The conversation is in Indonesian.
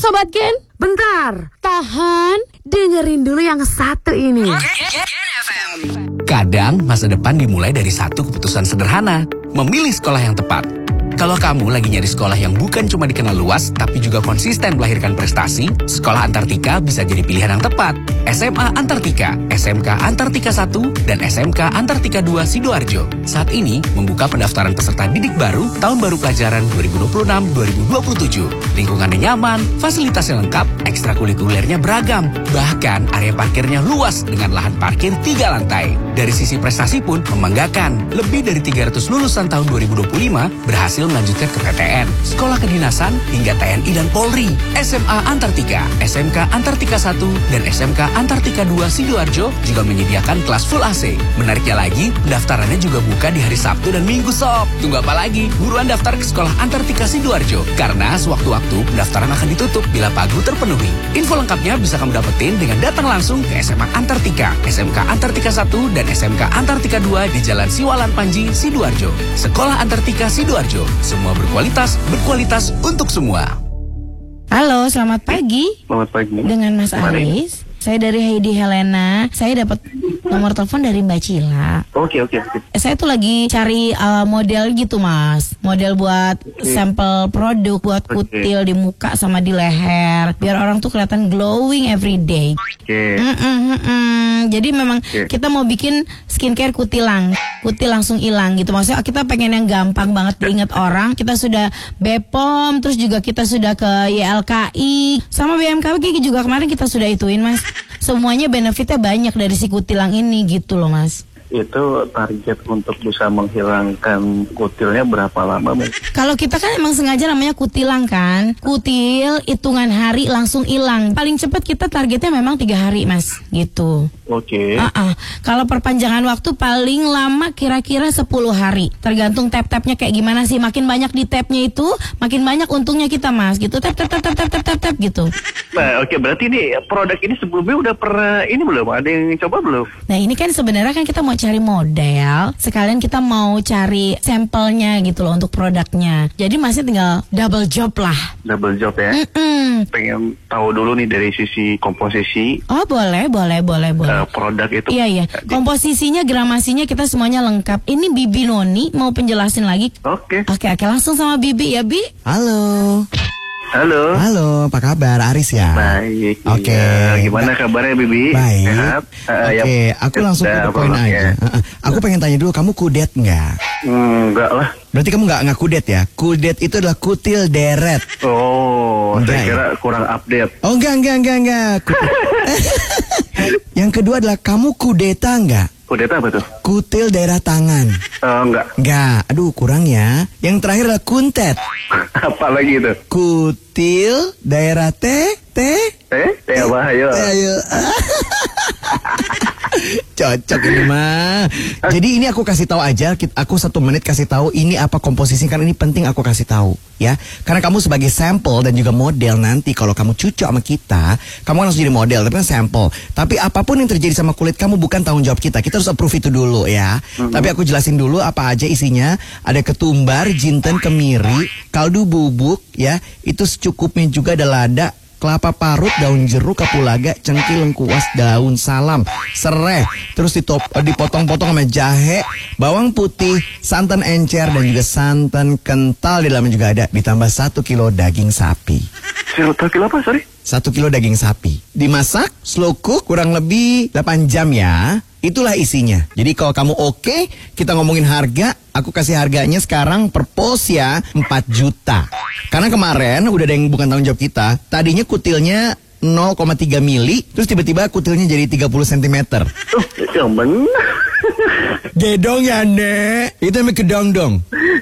Sobat Gen, bentar, tahan, dengerin dulu yang satu ini. Kadang masa depan dimulai dari satu keputusan sederhana, memilih sekolah yang tepat. Kalau kamu lagi nyari sekolah yang bukan cuma dikenal luas, tapi juga konsisten melahirkan prestasi, Sekolah Antartika bisa jadi pilihan yang tepat. SMA Antartika, SMK Antartika 1, dan SMK Antartika 2 Sidoarjo saat ini membuka pendaftaran peserta didik baru tahun baru pelajaran 2026-2027. Lingkungannya nyaman, fasilitasnya lengkap, ekstrakurikulernya beragam. Bahkan area parkirnya luas dengan lahan parkir 3 lantai. Dari sisi prestasi pun membanggakan. Lebih dari 300 lulusan tahun 2025 berhasil melanjutkan ke PTN, sekolah kedinasan, hingga TNI dan Polri. SMA Antartika, SMK Antartika 1, dan SMK Antartika 2 Sidoarjo juga menyediakan kelas full AC. Menariknya lagi, pendaftarannya juga buka di hari Sabtu dan Minggu sob. Tunggu apa lagi? Buruan daftar ke Sekolah Antartika Sidoarjo, karena sewaktu-waktu pendaftaran akan ditutup bila pagu terpenuhi. Info lengkapnya bisa kamu dapetin dengan datang langsung ke SMA Antartika, SMK Antartika 1, dan SMK Antartika 2 di Jalan Siwalan Panji, Sidoarjo. Sekolah Antartika Sidoarjo. Semua berkualitas untuk semua. Halo, selamat pagi. Selamat pagi. Dengan Mas Aris. Saya dari Heidi Helena. Saya dapat nomor telepon dari Mbak Cila. Oke. Saya tuh lagi cari model gitu, Mas. Model buat sampel produk buat kutil di muka sama di leher, biar orang tuh kelihatan glowing every day. Jadi memang kita mau bikin skincare kutilang. Kutil langsung hilang gitu. Maksudnya kita pengen yang gampang banget diingat orang. Kita sudah BPOM, terus juga kita sudah ke YLKI, sama BMKG juga kemarin kita sudah ituin, Mas. Semuanya benefitnya banyak dari si kutilang ini gitu loh, Mas. Itu target untuk bisa menghilangkan kutilnya berapa lama, Mas? Kalau kita kan emang sengaja namanya kutilang kan. Kutil, hitungan hari langsung hilang. Paling cepat kita targetnya memang 3 hari, Mas. Gitu. Oke. Kalau perpanjangan waktu paling lama kira-kira 10 hari. Tergantung tap-tapnya kayak gimana sih. Makin banyak di tapnya itu, makin banyak untungnya kita, Mas. Gitu, tap gitu. Nah, oke, berarti ini produk ini sebelumnya udah pernah ini belum? Ada yang coba belum? Nah, ini kan sebenarnya kan kita mau cari model, sekalian kita mau cari sampelnya gitu loh untuk produknya. Jadi masih tinggal double job lah. Double job ya? Pengen tahu dulu nih dari sisi komposisi. Oh, boleh. Produk itu. Iya. Komposisinya, gramasinya kita semuanya lengkap. Ini Bibi Noni mau penjelasin lagi. Oke, langsung sama Bibi ya, Bi. Halo, apa kabar? Aris ya? Baik. Oke. Iya. Gimana kabarnya, Bibi? Baik. Sehat? Oke, aku langsung ke poin aja. Aku pengen tanya dulu, kamu kudet nggak? Enggak lah. Berarti kamu nggak kudet ya? Kudet itu adalah kutil deret. Oh, Enggak, saya kira kurang update. Oh, enggak. Yang kedua adalah kamu kudeta nggak? Kudeta apa tuh? Kutil daerah tangan. Enggak. Aduh, kurang ya. Yang terakhir adalah kuntet. Apa lagi itu? Kutil daerah T apa? Ayo. Cocok ini mah. Jadi ini aku kasih tahu aja, aku 1 menit kasih tahu ini apa komposisi, kan ini penting aku kasih tahu ya. Karena kamu sebagai sampel dan juga model nanti kalau kamu cocok sama kita, kamu kan harus jadi model, tapi kan sampel. Tapi apapun yang terjadi sama kulit kamu bukan tanggung jawab kita. Kita harus approve itu dulu ya. Tapi aku jelasin dulu apa aja isinya. Ada ketumbar, jinten, kemiri, kaldu bubuk ya. Itu secukupnya juga, ada lada, kelapa parut, daun jeruk, kapulaga, cengkih, lengkuas, daun salam, serai, terus dipotong-potong sama jahe, bawang putih, santan encer, dan juga santan kental. Di dalamnya juga ada, ditambah 1 kilo daging sapi. 1 kilo apa, sorry? 1 kilo daging sapi. Dimasak, slow cook, kurang lebih 8 jam ya. Itulah isinya. Jadi kalau kamu oke, kita ngomongin harga. Aku kasih harganya sekarang per pos ya 4 juta. Karena kemarin udah ada yang bukan tanggung jawab kita. Tadinya kutilnya 0,3 mili, terus tiba-tiba kutilnya jadi 30 cm. Yang benar. Gedong ya, Nek. Itu namanya kedong-dong.